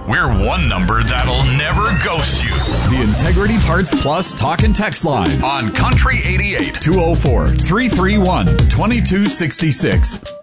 We're one number that'll never ghost you. The Integrity Parts Plus talk and text line On Country 88. 204-331-2266.